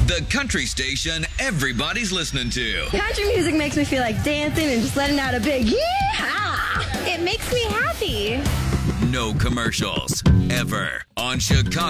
The country station everybody's listening to. Country music makes me feel like dancing and just letting out a big yeah! It makes me happy. No commercials, ever, on Chicago.